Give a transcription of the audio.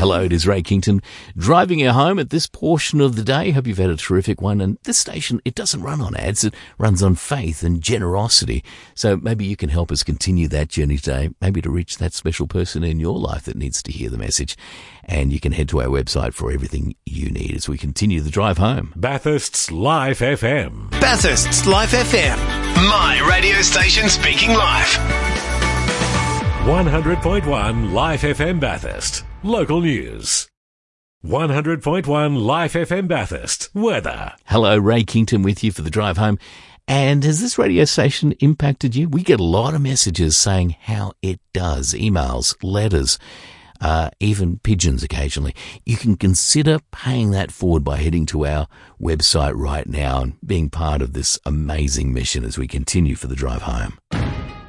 Hello, it is Ray Kington, driving you home at this portion of the day. Hope you've had a terrific one. And this station, it doesn't run on ads. It runs on faith and generosity. So maybe you can help us continue that journey today, maybe to reach that special person in your life that needs to hear the message. And you can head to our website for everything you need as we continue the drive home. Bathurst's Life FM. Bathurst's Life FM. My radio station speaking life. 100.1 Life FM Bathurst. Local news. 100.1 Life FM Bathurst. Weather. Hello, Ray Kington with you for the drive home. And has this radio station impacted you? We get a lot of messages saying how it does. Emails, letters, even pigeons occasionally. You can consider paying that forward by heading to our website right now and being part of this amazing mission as we continue for the drive home.